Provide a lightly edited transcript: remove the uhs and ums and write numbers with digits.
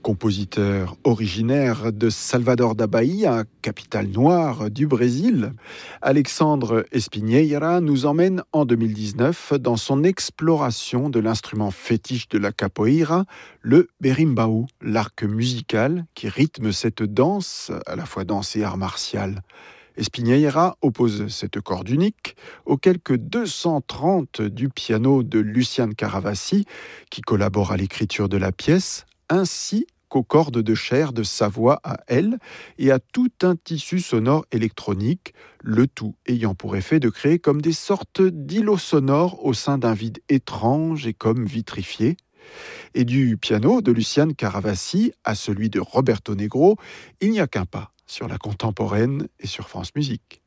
Compositeur originaire de Salvador da Bahia, capitale noire du Brésil, Alexandre Espinheira nous emmène en 2019 dans son exploration de l'instrument fétiche de la capoeira, le berimbau, l'arc musical qui rythme cette danse, à la fois danse et art martial. Espinheira oppose cette corde unique aux quelques 230 du piano de Lucian Caravassi, qui collabore à l'écriture de la pièce, ainsi qu'aux cordes de chair de sa voix à elle et à tout un tissu sonore électronique, le tout ayant pour effet de créer comme des sortes d'îlots sonores au sein d'un vide étrange et comme vitrifié. Et du piano de Lucian Caravassi à celui de Roberto Negro, il n'y a qu'un pas sur la contemporaine et sur France Musique.